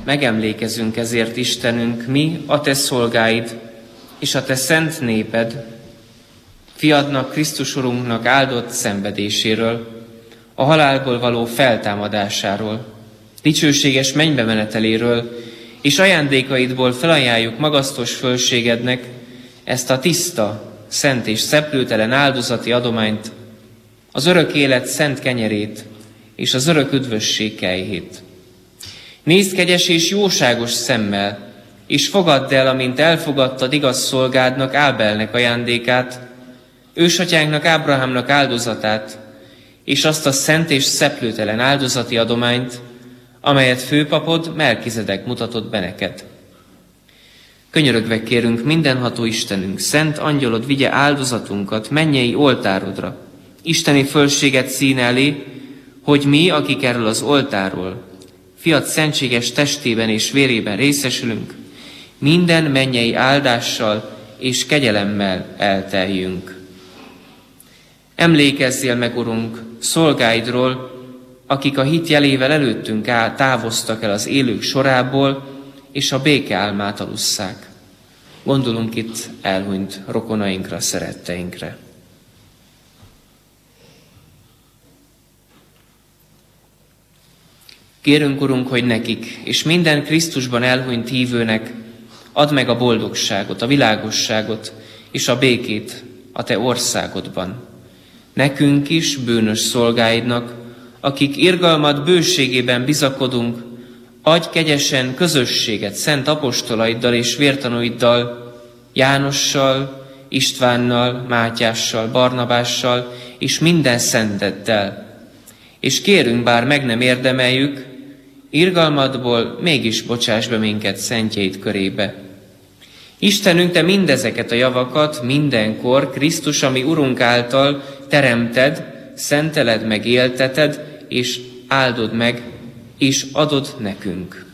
megemlékezünk ezért, Istenünk, mi, a Te szolgáid, és a Te szent néped, Fiadnak, Krisztus Urunknak áldott szenvedéséről, a halálból való feltámadásáról, dicsőséges mennybe meneteléről, és ajándékaidból felajánljuk magasztos fölségednek ezt a tiszta, szent és szeplőtelen áldozati adományt, az örök élet szent kenyerét és az örök üdvösség kejhét. Nézd kegyes és jóságos szemmel, és fogadd el, amint elfogadtad igaz szolgádnak, Ábelnek ajándékát, ősatyánknak, Ábrahámnak áldozatát, és azt a szent és szeplőtelen áldozati adományt, amelyet főpapod Melkizedek mutatott be neked. Könyörögve kérünk, mindenható Istenünk, szent angyalod vigye áldozatunkat mennyei oltárodra, isteni fölséget színe elé, hogy mi, akik erről az oltárról, Fiad szentséges testében és vérében részesülünk, minden mennyei áldással és kegyelemmel elteljünk. Emlékezzél meg, Urunk, szolgáidról, akik a hit jelével előttünk távoztak el az élők sorából, és a béke álmát alusszák. Gondolunk itt elhunyt rokonainkra, szeretteinkre. Kérünk, Urunk, hogy nekik és minden Krisztusban elhunyt hívőnek add meg a boldogságot, a világosságot és a békét a Te országodban. Nekünk is, bűnös szolgáidnak, akik irgalmad bőségében bizakodunk, adj kegyesen közösséget szent apostolaiddal és vértanúiddal, Jánossal, Istvánnal, Mátyással, Barnabással és minden szenteddel. És kérünk, bár meg nem érdemeljük, irgalmadból mégis bocsáss be minket szentjeid körébe. Istenünk, Te mindezeket a javakat mindenkor Krisztus, ami Urunk által teremted, szenteled meg, élteted, és áldod meg, és adod nekünk.